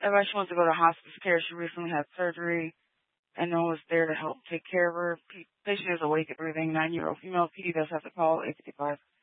Everybody she wants to go to hospice care. She recently had surgery, and no one was there to help take care of her. Patient is awake and breathing. 9-year-old female. PD does have to call 855.